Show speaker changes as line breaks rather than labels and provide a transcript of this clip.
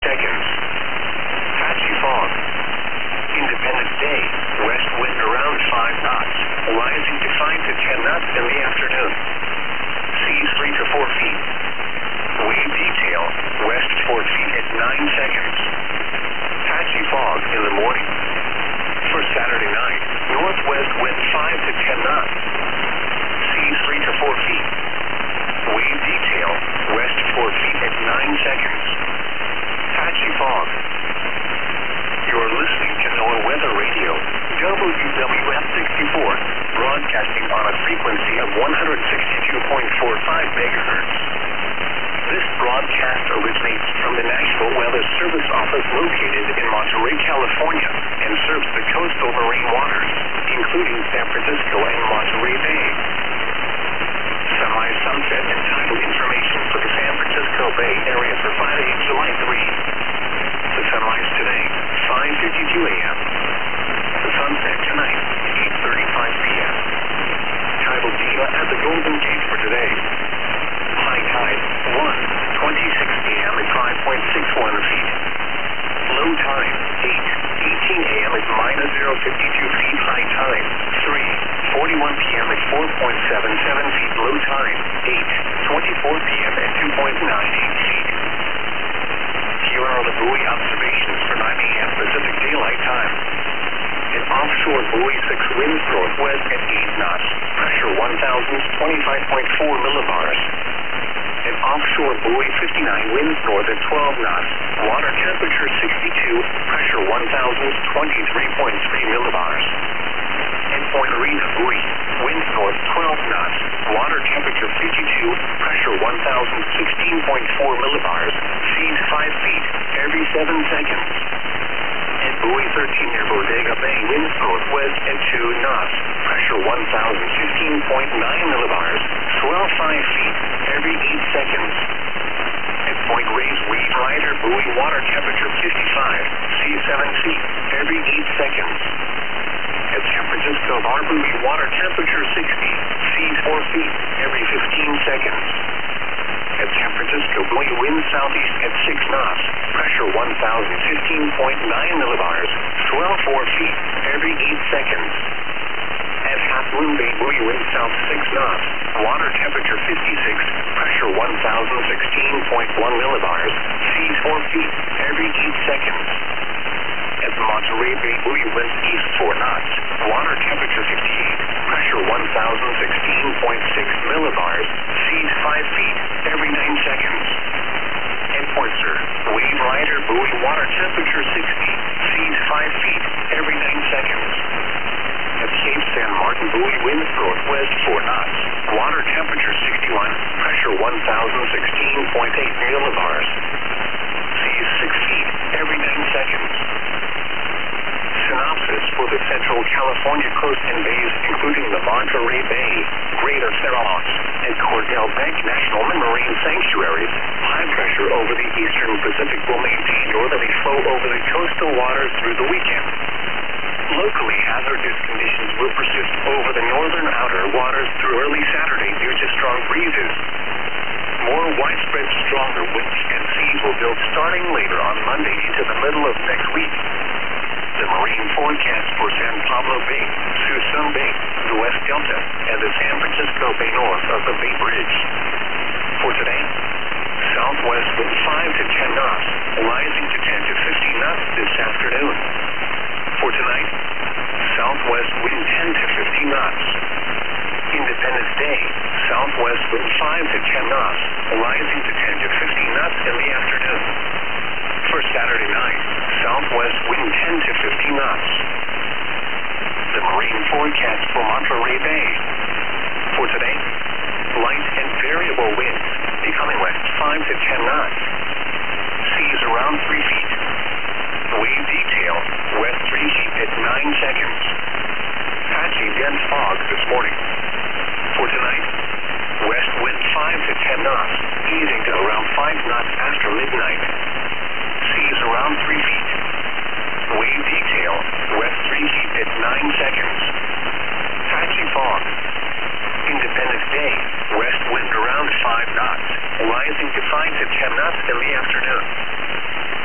seconds. Patchy fog. Independence Day, west wind around 5 knots, rising to 5 to 10 knots in the afternoon. Seas 3 to 4 feet. Wave detail, west 4 feet at 9 seconds. Patchy fog in the morning. For Saturday night, northwest wind 5 to 10 knots. Seas 3 to 4 feet. Wave detail, west 4 feet at 9 seconds. Patchy fog. You're listening to NOAA Weather Radio, WWF 64, broadcasting on a frequency of 162.45 megahertz. This broadcast originates from the National Weather Service Office located in Monterey, California, and serves the coastal marine waters, including San Francisco and Monterey Bay. Sunrise, sunset, and tidal information for the San Francisco Bay Area for Friday, July 3. The sunrise today, 5:52 a.m. The sunset tonight, 8:35 p.m. Tidal data at the Golden Gate for today. High tide, 1:26 p.m. at 5.61 feet. Low tide, 8:18 a.m. at -0.52 feet. High tide, 3:41 p.m. at 4.77 feet. Low tide, 8:24 p.m. at 2.98 feet. Here are the buoy observations for 9 a.m. Pacific Daylight Time. An offshore buoy 6 winds northwest at 8 knots, pressure 1,025.4 millibars. An offshore buoy 59 winds north at 12 knots, water temperature 62, pressure 1,023.3 millibars. And Point Arena buoy, winds north 12 knots, water temperature 52, pressure 1,016.4 millibars, seas 5 feet every 7 seconds. And buoy 13 near Bodega Bay, winds northwest at 2 knots, pressure 1,015.9 millibars, swell 5 feet every 8 seconds. At Point Reyes Wave Rider buoy, water temperature 55, seas 7 feet every 8 seconds. At San Francisco Bar buoy, water temperature 60, seas 4 feet every 15 seconds. At San Francisco buoy, wind southeast at 6 knots, pressure 1,015.9 millibars, swell 4 feet every 8 seconds. At Half Moon Bay buoy, wind south 6 knots, water temperature 56, pressure 1,016.1 millibars, seas 4 feet every 8 seconds. At Monterey Bay buoy, wind east 4 knots, water temperature 58, pressure 1,016.6 millibars, seas 5 feet every 9 seconds. And Point Sur, Wave Rider buoy, water temperature 60, seas 5 feet every 9 seconds. At Cape San Martin buoy, winds northwest 4 knots, water temperature 61, pressure 1,016.8 millibars, seas 6 feet every 9 seconds. Synopsis for the Central California coast and bays, including the Monterey Bay, Greater Farallon, and Cordell Bank National Marine Sanctuaries. High pressure over the eastern Pacific will maintain northerly flow over the coastal waters through the weekend. Locally, hazardous conditions will persist over the northern outer waters through early Saturday due to strong breezes. More widespread stronger winds and seas will build starting later on Monday into the middle of next week. The marine forecast for San Pablo Bay, Suisun Bay, the West Delta, and the San Francisco Bay north of the Bay Bridge. For today, southwest wind 5 to 10 knots, rising to 10 to 15 knots this afternoon. For tonight, southwest wind 10 to 15 knots. Independence Day, southwest wind 5 to 10 knots, rising to 10 to 15 knots in the afternoon. For Saturday night, southwest wind 10 to 15 knots. The marine forecast for Monterey Bay. For today, light and variable winds, becoming west 5 to 10 knots. Seas around 3 feet. Wave detail, west 3 feet at 9 seconds. Patchy dense fog this morning. For tonight, west wind 5 to 10 knots, easing to around 5 knots after midnight.